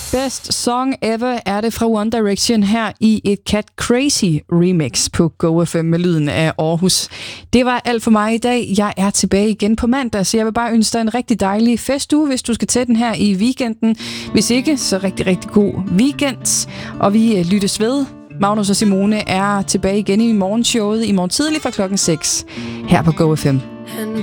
Best Song Ever er det fra One Direction her i et Cat Crazy remix på Go FM med lyden af Aarhus. Det var alt for mig i dag. Jeg er tilbage igen på mandag, så jeg vil bare ønske dig en rigtig dejlig festuge, hvis du skal til den her i weekenden. Hvis ikke, så rigtig, rigtig god weekend. Og vi lyttes ved. Magnus og Simone er tilbage igen i morgenshowet i morgen tidlig fra klokken 6 her på Go FM.